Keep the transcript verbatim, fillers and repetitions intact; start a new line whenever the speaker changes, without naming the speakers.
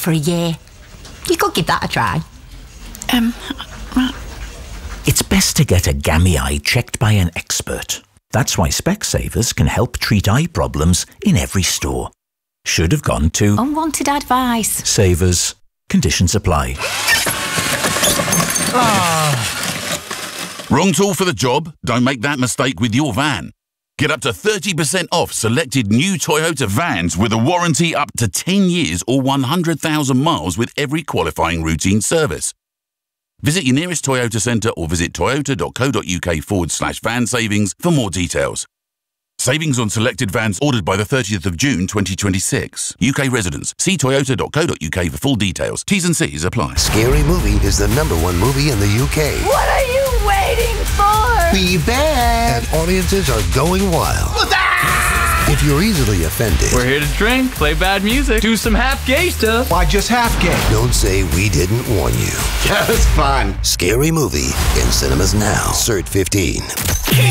for a year. You could give that a try.
Um, uh,
It's best to get a gammy eye checked by an expert. That's why Specsavers can help treat eye problems in every store. Should have gone to
Unwanted advice.
Savers. Conditions apply.
Wrong tool for the job? Don't make that mistake with your van. Get up to thirty percent off selected new Toyota vans with a warranty up to ten years or one hundred thousand miles with every qualifying routine service. Visit your nearest Toyota centre or visit toyota.co.uk forward slash van savings for more details. Savings on selected vans ordered by the thirtieth of June twenty twenty-six. U K residents. See toyota.co.uk for full details. T's and C's apply.
Scary Movie is the number one movie in the U K.
What are you waiting for?
Be bad. And audiences are going wild. If you're easily offended,
We're here to drink, play bad music, do some half gay stuff.
Why just half gay?
don't say we didn't warn you.
That was fun.
Scary Movie in cinemas now. Cert fifteen.